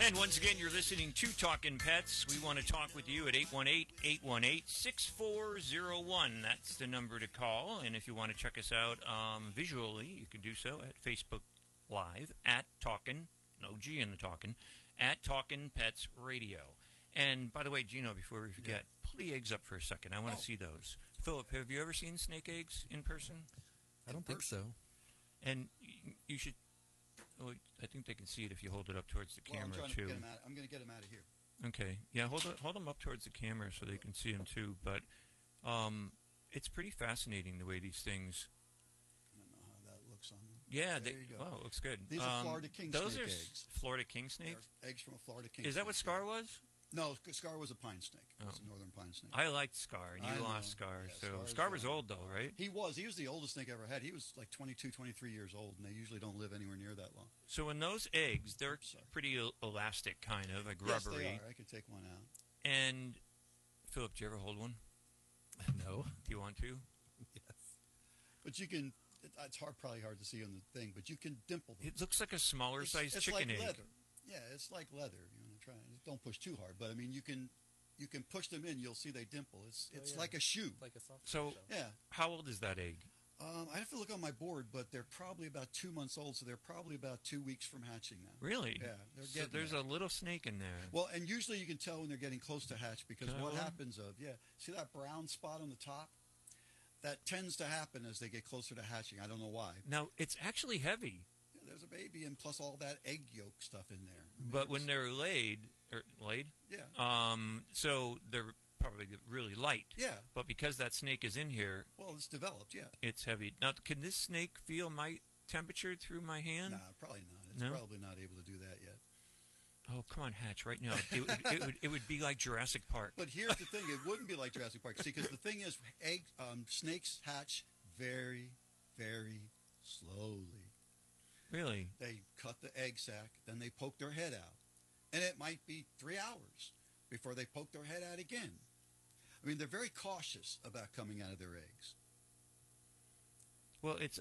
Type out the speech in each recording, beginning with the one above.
And once again, you're listening to Talkin' Pets. We want to talk with you at 818-818-6401. That's the number to call. And if you want to check us out visually, you can do so at Facebook Live at Talkin', no G in the Talkin', at Talkin' Pets Radio. And by the way, Gino, before we forget, pull the eggs up for a second. I want to see those. Philip, have you ever seen snake eggs in person? I don't think so. And you should... Oh, I think they can see it if you hold it up towards the camera, too. I'm going to get them out of here. Okay. Yeah, hold them up towards the camera so they can see them, too. But it's pretty fascinating the way these things... I don't know how that looks on them. Yeah. There you go. Wow, it looks good. These are Florida king snake eggs. Those are Florida king snakes? They're eggs from a Florida king Is that what Scar was? No, Scar was a pine snake. It was a northern pine snake. I liked Scar, and you lost Scar. Yeah, so Scar was old, though, right? He was. He was the oldest snake I ever had. He was like 22, 23 years old, and they usually don't live anywhere near that long. So in those eggs, they're pretty elastic, kind of, like rubbery. Yes, they are. I could take one out. And, Philip, do you ever hold one? No. Do you want to? Yes. But you can... It's probably hard to see on the thing, but you can dimple them. It looks like a smaller sized chicken egg. It's like leather. Yeah, it's like leather. You want to try it. Don't push too hard, but I mean, you can push them in. You'll see they dimple. It's like a shoe. Like a soft So yeah. How old is that egg? I have to look on my board, but they're probably about 2 months old, so they're probably about 2 weeks from hatching now. Really? Yeah. So there's a little snake in there. Well, and usually you can tell when they're getting close to hatch because what happens see that brown spot on the top? That tends to happen as they get closer to hatching. I don't know why. Now, it's actually heavy. Yeah, there's a baby and plus all that egg yolk stuff in there. I mean, but when they're laid? Yeah. So they're probably really light. Yeah. But because that snake is in here... Well, it's developed, yeah. It's heavy. Now, can this snake feel my temperature through my hand? Nah, probably not. It's probably not able to do that yet. Oh, come on, Hatch, right now. It would be like Jurassic Park. But here's the thing. It wouldn't be like Jurassic Park. See, because the thing is, snakes hatch very, very slowly. Really? They cut the egg sac, then they poke their head out. And it might be 3 hours before they poke their head out again. I mean, they're very cautious about coming out of their eggs. Well, it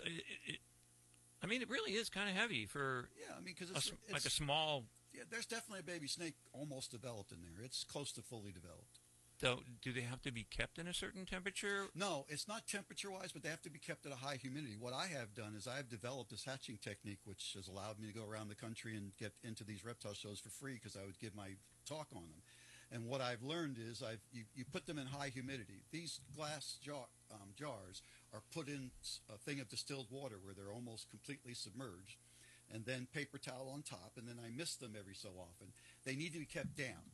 really is kind of heavy for... Yeah, I mean, because it's like a small... Yeah, there's definitely a baby snake almost developed in there. It's close to fully developed. So, do they have to be kept in a certain temperature? No, it's not temperature-wise, but they have to be kept at a high humidity. What I have done is I've developed this hatching technique, which has allowed me to go around the country and get into these reptile shows for free because I would give my talk on them. And what I've learned is you put them in high humidity. These glass jars are put in a thing of distilled water where they're almost completely submerged, and then paper towel on top, and then I mist them every so often. They need to be kept down.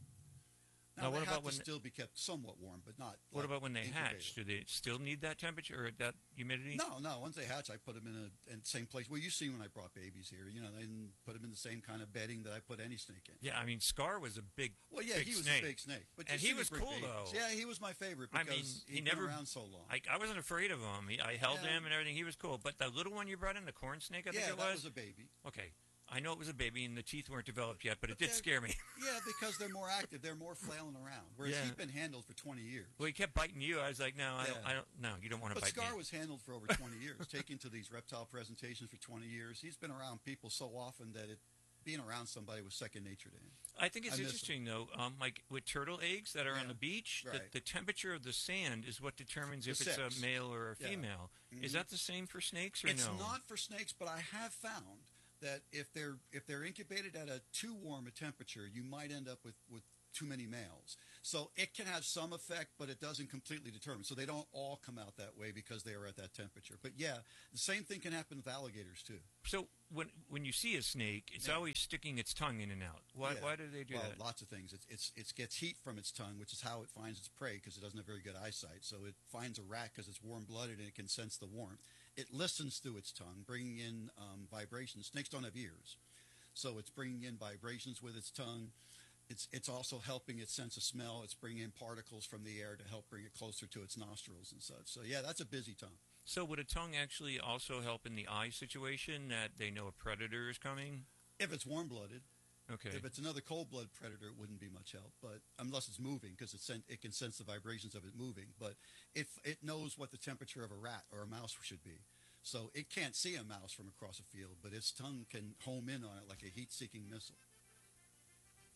Now what they about have when to still be kept somewhat warm, but not. What about when they incubated. hatch? Do they still need that temperature or that humidity? No. Once they hatch, I put them in the same place. Well, you see when I brought babies here, they didn't put them in the same kind of bedding that I put any snake in. Yeah, I mean, Scar was a big. Well, yeah, big he was snake. a big snake, but and he was cool babies. though. Yeah, he was my favorite because he'd been around so long. I wasn't afraid of him. I held him and everything. He was cool. But the little one you brought in, the corn snake, I think it was. Yeah, that was a baby. Okay. I know it was a baby and the teeth weren't developed yet, but it did scare me. Yeah, because they're more active. They're more flailing around. Whereas he'd been handled for 20 years. Well, he kept biting you. I was like, no, I don't. No, you don't want to bite me. But Scar was handled for over 20 years, taken to these reptile presentations for 20 years. He's been around people so often that being around somebody was second nature to him. I think it's interesting, though, like with turtle eggs that are on the beach, the temperature of the sand is what determines if it's a male or a female. Mm-hmm. Is that the same for snakes or no? It's not for snakes, but I have found that if they're incubated at a too warm a temperature, you might end up with too many males. So it can have some effect, but it doesn't completely determine. So they don't all come out that way because they are at that temperature. But yeah, the same thing can happen with alligators too. So when you see a snake, it's always sticking its tongue in and out. Why do they do that? Well, lots of things. It gets heat from its tongue, which is how it finds its prey because it doesn't have very good eyesight. So it finds a rat because it's warm-blooded and it can sense the warmth. It listens through its tongue, bringing in vibrations. Snakes don't have ears, so it's bringing in vibrations with its tongue. It's also helping its sense of smell. It's bringing in particles from the air to help bring it closer to its nostrils and such. So yeah, that's a busy tongue. So would a tongue actually also help in the eye situation that they know a predator is coming? If it's warm-blooded. Okay. If it's another cold-blooded predator, it wouldn't be much help. But unless it's moving, because it can sense the vibrations of it moving. But it knows what the temperature of a rat or a mouse should be. So it can't see a mouse from across a field, but its tongue can home in on it like a heat-seeking missile.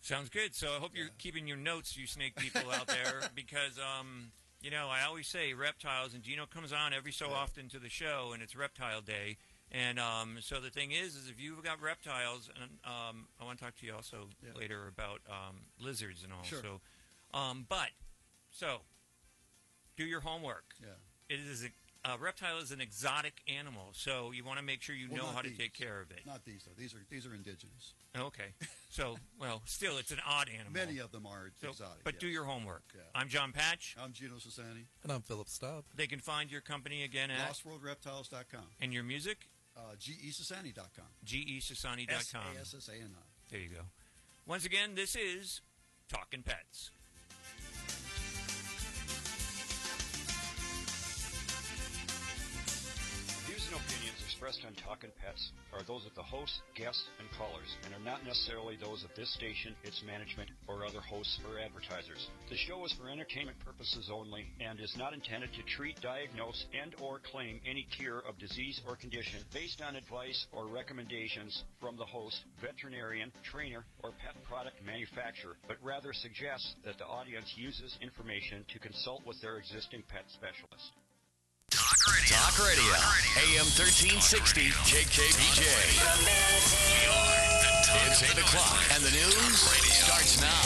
Sounds good. So I hope you're keeping your notes, you snake people out there, because, I always say reptiles, and Gino comes on every so often to the show, and it's Reptile Day. And so the thing is if you've got reptiles, and I want to talk to you also later about lizards and all. Sure. So do your homework. Yeah. It is a reptile is an exotic animal, so you want to make sure you know how to take care of it. Not these, though. These are indigenous. Okay. So, still, it's an odd animal. Many of them are exotic. But do your homework. Yeah. I'm John Patch. I'm Gino Sassani. And I'm Philip Staub. They can find your company again at LostWorldReptiles.com. And your music? GESassani.com. GESassani.com. SASSANI. There you go. Once again, this is Talkin' Pets. Views and opinions expressed on Talkin' Pets are those of the hosts, guests, and callers, and are not necessarily those of this station, its management, or other hosts or advertisers. The show is for entertainment purposes only and is not intended to treat, diagnose, and or claim any cure of disease or condition based on advice or recommendations from the host, veterinarian, trainer, or pet product manufacturer, but rather suggests that the audience uses information to consult with their existing pet specialist. Talk Radio. AM 1360 KKBJ. It's 8 o'clock and the news starts now.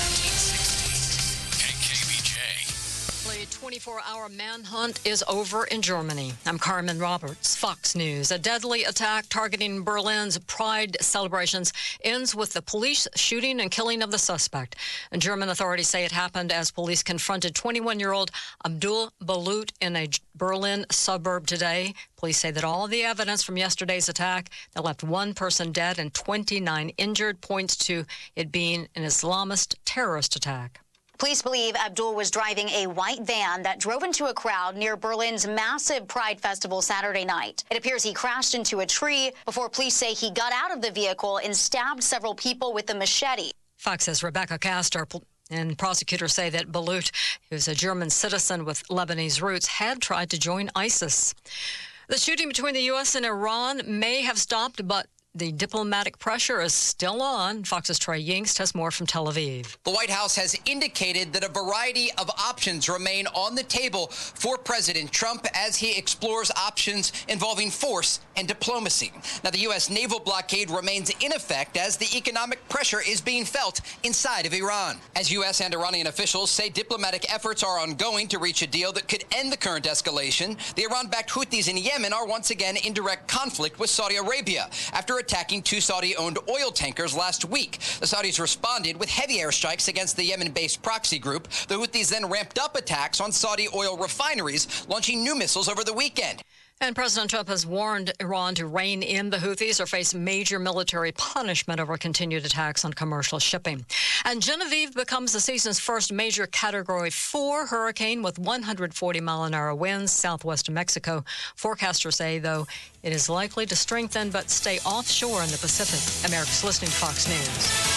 1360 KKBJ. A 24-hour manhunt is over in Germany. I'm Carmen Roberts, Fox News. A deadly attack targeting Berlin's Pride celebrations ends with the police shooting and killing of the suspect. And German authorities say it happened as police confronted 21-year-old Abdul Balut in a Berlin suburb today. Police say that all the evidence from yesterday's attack that left one person dead and 29 injured points to it being an Islamist terrorist attack. Police believe Abdul was driving a white van that drove into a crowd near Berlin's massive Pride Festival Saturday night. It appears he crashed into a tree before police say he got out of the vehicle and stabbed several people with a machete. Fox's Rebecca Castor and prosecutors say that Balut, who's a German citizen with Lebanese roots, had tried to join ISIS. The shooting between the U.S. and Iran may have stopped, but the diplomatic pressure is still on. Fox's Trey Yingst has more from Tel Aviv. The White House has indicated that a variety of options remain on the table for President Trump as he explores options involving force and diplomacy. Now, the U.S. naval blockade remains in effect as the economic pressure is being felt inside of Iran. As U.S. and Iranian officials say diplomatic efforts are ongoing to reach a deal that could end the current escalation, the Iran-backed Houthis in Yemen are once again in direct conflict with Saudi Arabia after attacking two Saudi-owned oil tankers last week. The Saudis responded with heavy airstrikes against the Yemen-based proxy group. The Houthis then ramped up attacks on Saudi oil refineries, launching new missiles over the weekend. And President Trump has warned Iran to rein in the Houthis or face major military punishment over continued attacks on commercial shipping. And Genevieve becomes the season's first major Category 4 hurricane with 140-mile-an-hour winds southwest of Mexico. Forecasters say, though, it is likely to strengthen but stay offshore in the Pacific. America's listening to Fox News.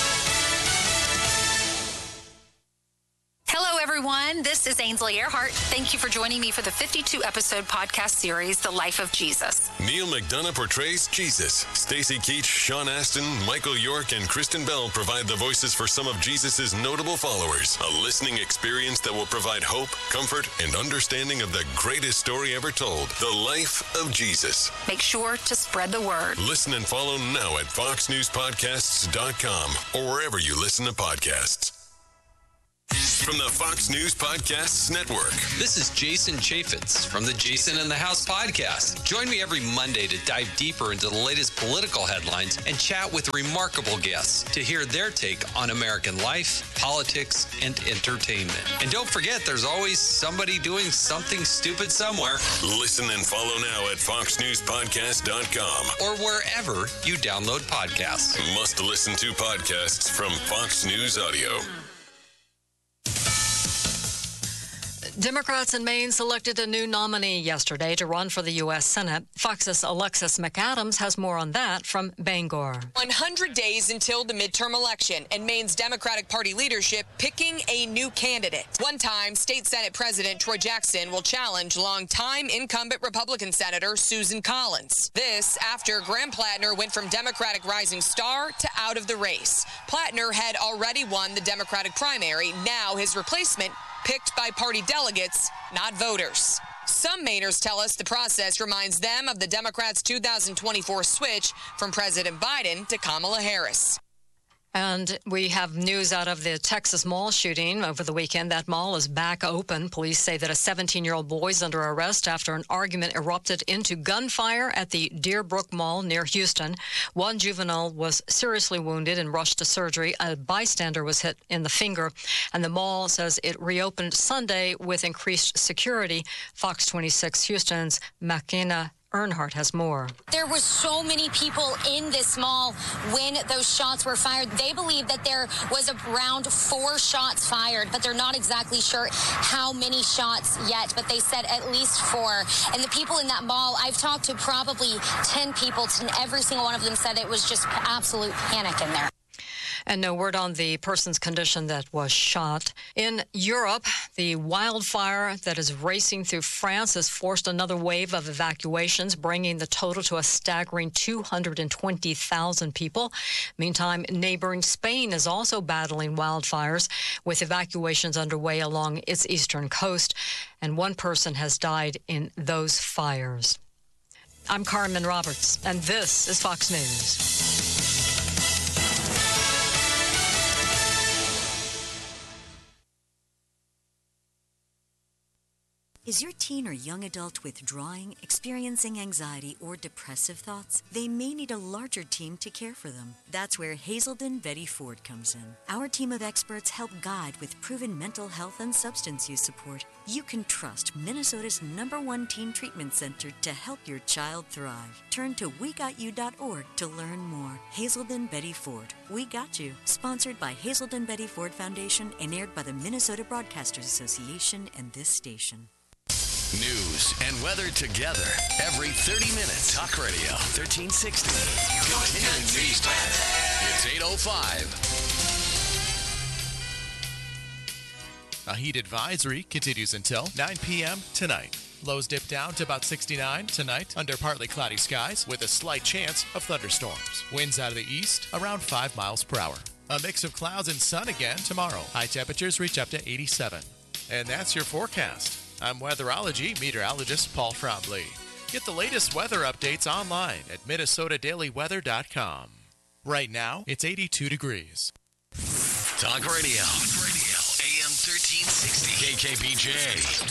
Hello, everyone. This is Ainsley Earhart. Thank you for joining me for the 52-episode podcast series, The Life of Jesus. Neil McDonough portrays Jesus. Stacey Keach, Sean Astin, Michael York, and Kristen Bell provide the voices for some of Jesus' notable followers. A listening experience that will provide hope, comfort, and understanding of the greatest story ever told, The Life of Jesus. Make sure to spread the word. Listen and follow now at foxnewspodcasts.com or wherever you listen to podcasts. From the Fox News Podcasts Network. This is Jason Chaffetz from the Jason in the House podcast. Join me every Monday to dive deeper into the latest political headlines and chat with remarkable guests to hear their take on American life, politics, and entertainment. And don't forget, there's always somebody doing something stupid somewhere. Listen and follow now at foxnewspodcast.com or wherever you download podcasts. Must listen to podcasts from Fox News Audio. Democrats in Maine selected a new nominee yesterday to run for the U.S. Senate. Fox's Alexis McAdams has more on that from Bangor. 100 days until the midterm election and Maine's Democratic Party leadership picking a new candidate. One-time State Senate President Troy Jackson will challenge longtime incumbent Republican Senator Susan Collins. This after Graham Plattner went from Democratic rising star to out of the race. Plattner had already won the Democratic primary. Now his replacement picked by party delegates, not voters. Some Mainers tell us the process reminds them of the Democrats' 2024 switch from President Biden to Kamala Harris. And we have news out of the Texas mall shooting over the weekend. That mall is back open. Police say that a 17-year-old boy is under arrest after an argument erupted into gunfire at the Deerbrook Mall near Houston. One juvenile was seriously wounded and rushed to surgery. A bystander was hit in the finger. And the mall says it reopened Sunday with increased security. Fox 26 Houston's McKenna Earnhardt has more. There were so many people in this mall when those shots were fired. They believe that there was around 4 shots fired, but they're not exactly sure how many shots yet, but they said at least 4. And the people in that mall, I've talked to probably 10 people, and every single one of them said it was just absolute panic in there. And no word on the person's condition that was shot. In Europe, the wildfire that is racing through France has forced another wave of evacuations, bringing the total to a staggering 220,000 people. Meantime, neighboring Spain is also battling wildfires, with evacuations underway along its eastern coast, and one person has died in those fires. I'm Carmen Roberts, and this is Fox News. Is your teen or young adult withdrawing, experiencing anxiety, or depressive thoughts? They may need a larger team to care for them. That's where Hazelden Betty Ford comes in. Our team of experts help guide with proven mental health and substance use support. You can trust Minnesota's #1 teen treatment center to help your child thrive. Turn to WeGotYou.org to learn more. Hazelden Betty Ford. We Got You. Sponsored by Hazelden Betty Ford Foundation and aired by the Minnesota Broadcasters Association and this station. News and weather together every 30 minutes. Talk Radio 1360. Continuing news time. It's 8:05. A heat advisory continues until 9 p.m. tonight. Lows dip down to about 69 tonight under partly cloudy skies with a slight chance of thunderstorms. Winds out of the east around 5 miles per hour. A mix of clouds and sun again tomorrow. High temperatures reach up to 87. And that's your forecast. I'm weatherology meteorologist Paul Frombley. Get the latest weather updates online at MinnesotaDailyWeather.com. Right now, it's 82 degrees. Talk Radio. AM 1360. KKBJ.